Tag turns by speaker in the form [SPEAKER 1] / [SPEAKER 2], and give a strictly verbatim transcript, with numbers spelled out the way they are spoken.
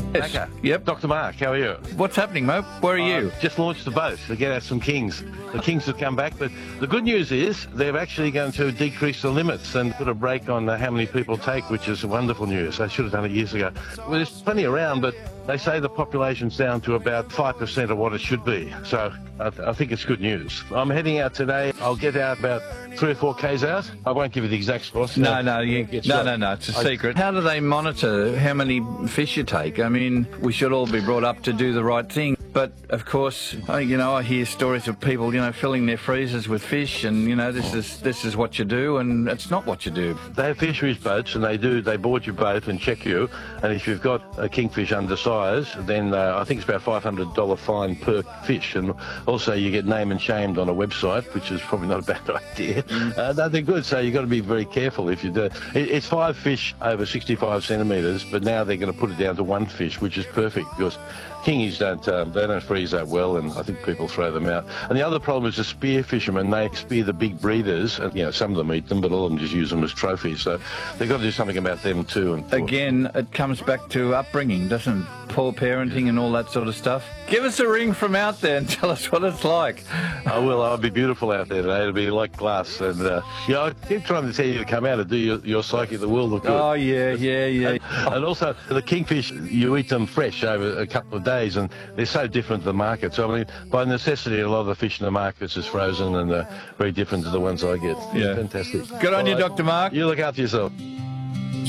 [SPEAKER 1] Yes.
[SPEAKER 2] Okay.
[SPEAKER 1] Yep. Doctor Mark, how are you?
[SPEAKER 2] What's happening, Mo? Where are you?
[SPEAKER 1] Just launched the boat to get out some kings. The kings have come back, but the good news is they're actually going to decrease the limits and put a brake on uh, how many people take, which is wonderful news. They should have done it years ago. Well, there's plenty around, but they say the population's down to about five percent of what it should be. So I, th I think it's good news. I'm heading out today. I'll get out about three or four Ks out. I won't give you the exact spot.
[SPEAKER 2] No,
[SPEAKER 1] uh,
[SPEAKER 2] no, you,
[SPEAKER 1] get
[SPEAKER 2] no,
[SPEAKER 1] shot.
[SPEAKER 2] no, no, it's a
[SPEAKER 1] I-
[SPEAKER 2] secret. How do they monitor how many fish you take? I mean, we should all be brought up to do the right thing. But, of course, I, you know, I hear stories of people, you know, filling their freezers with fish and, you know, this is this is what you do, and it's not what you do.
[SPEAKER 1] They have fisheries boats, and they do. They board your boat and check you. And if you've got a kingfish undersized, then uh, I think it's about five hundred dollar fine per fish. And also, you get name and shamed on a website, which is probably not a bad idea. Mm. Uh, no, they're good, so you've got to be very careful if you do. It, it's five fish over sixty-five centimetres, but now they're going to put it down to one fish, which is perfect because kingies don't um, they don't freeze that well, and I think people throw them out. And the other problem is the spear fishermen. They spear the big breeders, and you know some of them eat them, but all of them just use them as trophies. So they've got to do something about them too. And
[SPEAKER 2] Again, it comes back to upbringing, doesn't it? Poor parenting and all that sort of stuff. Give us a ring from out there and tell us what it's like.
[SPEAKER 1] I will. I'll be beautiful out there today. It'll be like glass. And uh, yeah, I keep trying to tell you to come out and do your, your psyche the world look good.
[SPEAKER 2] Oh, yeah, yeah, yeah.
[SPEAKER 1] And, and also, the kingfish, you eat them fresh over a couple of days, and they're so different to the market. So, I mean, by necessity, a lot of the fish in the markets is frozen and uh, very different to the ones I get.
[SPEAKER 2] Yeah.
[SPEAKER 1] Fantastic.
[SPEAKER 2] Good on
[SPEAKER 1] All
[SPEAKER 2] you,
[SPEAKER 1] right.
[SPEAKER 2] Doctor Mark.
[SPEAKER 1] You look after yourself.